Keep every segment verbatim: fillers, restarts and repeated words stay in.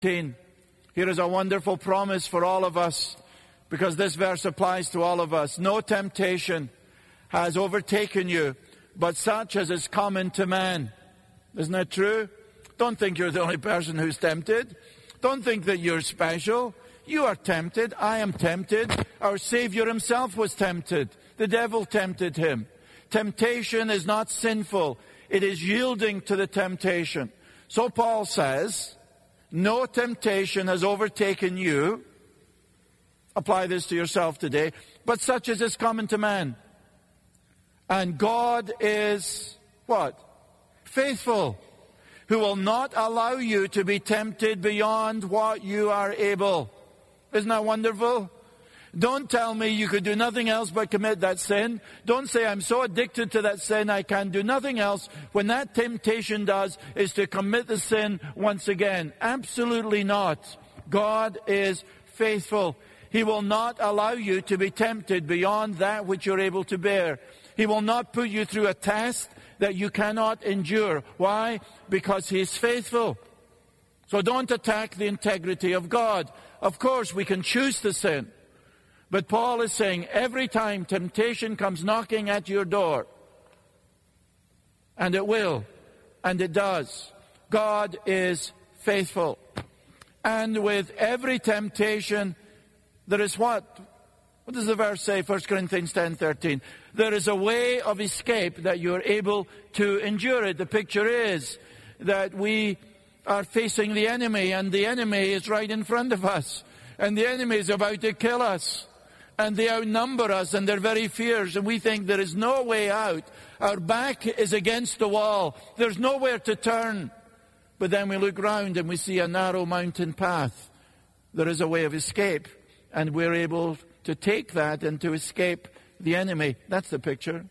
Here is a wonderful promise for all of us, because this verse applies to all of us. No temptation has overtaken you, but such as is common to man. Isn't that true? Don't think you're the only person who's tempted. Don't think that you're special. You are tempted. I am tempted. Our Savior himself was tempted. The devil tempted him. Temptation is not sinful. It is yielding to the temptation. So Paul says, no temptation has overtaken you. Apply this to yourself today. But such as is common to man. And God is, what? Faithful, who will not allow you to be tempted beyond what you are able. Isn't that wonderful? Don't tell me you could do nothing else but commit that sin. Don't say, I'm so addicted to that sin I can do nothing else, when that temptation does is to commit the sin once again. Absolutely not. God is faithful. He will not allow you to be tempted beyond that which you're able to bear. He will not put you through a test that you cannot endure. Why? Because He is faithful. So don't attack the integrity of God. Of course, we can choose to sin. But Paul is saying, every time temptation comes knocking at your door, and it will, and it does, God is faithful. And with every temptation, there is what? What does the verse say? First Corinthians ten thirteen. There is a way of escape that you're able to endure it. The picture is that we are facing the enemy, and the enemy is right in front of us. And the enemy is about to kill us. And they outnumber us, and they're very fierce, and we think there is no way out. Our back is against the wall. There's nowhere to turn. But then we look round and we see a narrow mountain path. There is a way of escape, and we're able to take that and to escape the enemy. That's the picture.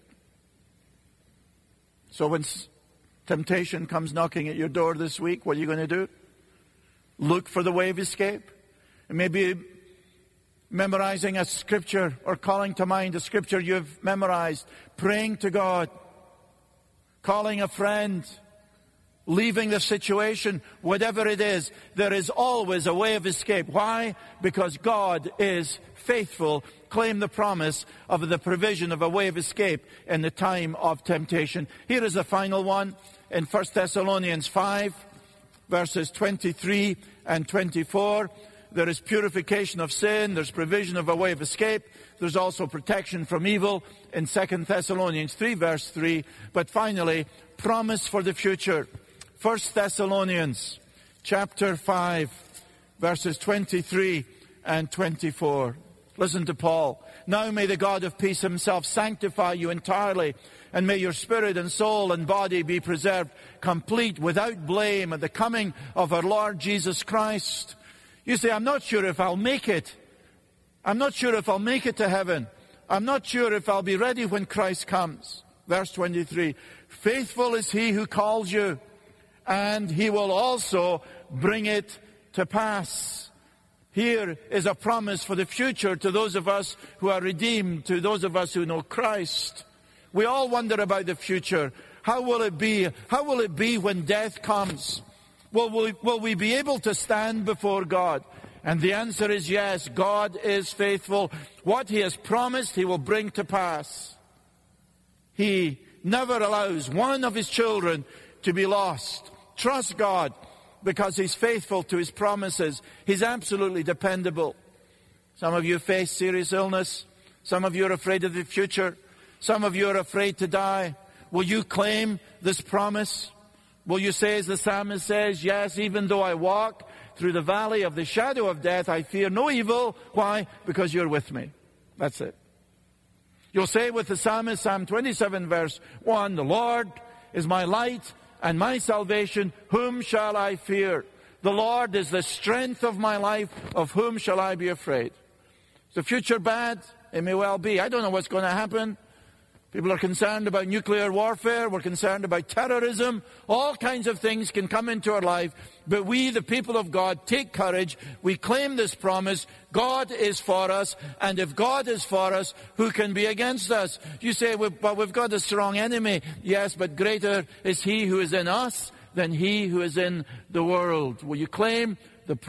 So when temptation comes knocking at your door this week, what are you going to do? Look for the way of escape. And maybe memorizing a scripture, or calling to mind a scripture you've memorized, praying to God, calling a friend, leaving the situation, whatever it is, there is always a way of escape. Why? Because God is faithful. Claim the promise of the provision of a way of escape in the time of temptation. Here is the final one in First Thessalonians five, verses twenty-three and twenty-four. There is purification of sin. There's provision of a way of escape. There's also protection from evil in Second Thessalonians three, verse three. But finally, promise for the future. First Thessalonians chapter five, verses twenty-three and twenty-four. Listen to Paul. Now may the God of peace himself sanctify you entirely, and may your spirit and soul and body be preserved complete, without blame, at the coming of our Lord Jesus Christ. You say, I'm not sure if I'll make it. I'm not sure if I'll make it to heaven. I'm not sure if I'll be ready when Christ comes. Verse twenty-three, faithful is he who calls you, and he will also bring it to pass. Here is a promise for the future to those of us who are redeemed, to those of us who know Christ. We all wonder about the future. How will it be? How will it be when death comes? Will we, will we be able to stand before God? And the answer is yes. God is faithful. What He has promised, He will bring to pass. He never allows one of His children to be lost. Trust God, because He's faithful to His promises. He's absolutely dependable. Some of you face serious illness. Some of you are afraid of the future. Some of you are afraid to die. Will you claim this promise? Will you say, as the psalmist says, yes, even though I walk through the valley of the shadow of death, I fear no evil. Why? Because you're with me. That's it. You'll say with the psalmist, Psalm twenty-seven, verse one, the Lord is my light and my salvation. Whom shall I fear? The Lord is the strength of my life. Of whom shall I be afraid? Is the future bad? It may well be. I don't know what's going to happen. People are concerned about nuclear warfare. We're concerned about terrorism. All kinds of things can come into our life. But we, the people of God, take courage. We claim this promise. God is for us. And if God is for us, who can be against us? You say, well, but we've got a strong enemy. Yes, but greater is He who is in us than he who is in the world. Will you claim